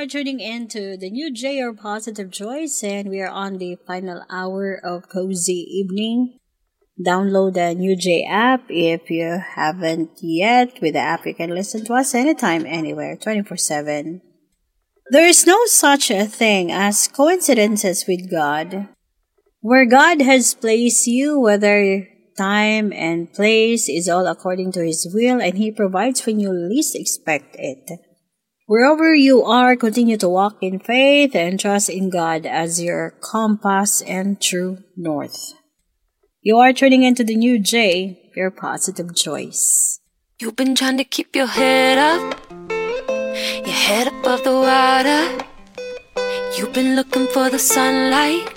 are tuning in to the new J or Positive Choice, and we are on the final hour of Cozy Evening. Download the new J app if you haven't yet. With the app, you can listen to us anytime, anywhere, 24/7. There is no such a thing as coincidences with God. Where God has placed you, whether time and place, is all according to His will, and He provides when you least expect it. Wherever you are, continue to walk in faith and trust in God as your compass and true north. You are tuning into the new J, your positive choice. You've been trying to keep your head up, your head above the water. You've been looking for the sunlight,